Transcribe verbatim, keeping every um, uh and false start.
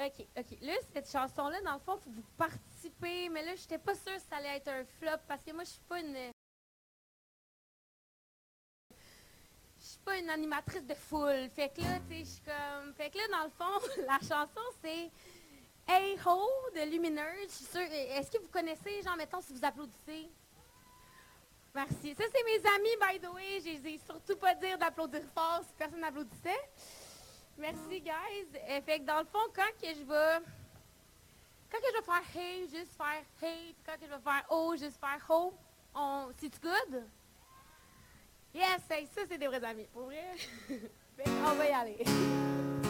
OK, OK. Là, cette chanson-là, dans le fond, faut vous participer, mais là, j'étais pas sûre si ça allait être un flop parce que moi, je suis pas une. Je suis pas une animatrice de foule. Fait que là, tu sais, je suis comme. Fait que là, dans le fond, la chanson, c'est Hey Ho de Lumineuse. Je suis sûre. Est-ce que vous connaissez, genre, mettons, si vous applaudissez? Merci. Ça, c'est mes amis, by the way. Je les ai surtout pas dire d'applaudir fort si personne n'applaudissait. Merci, guys. Euh, fait que dans le fond, quand que je vais. Quand que je vais faire hey, juste faire hey. Puis quand que je vais faire oh, juste faire ho. On... C'est-tu good? Yes, hey, ça, c'est des vrais amis. Pour vrai? Fait qu'on va y aller.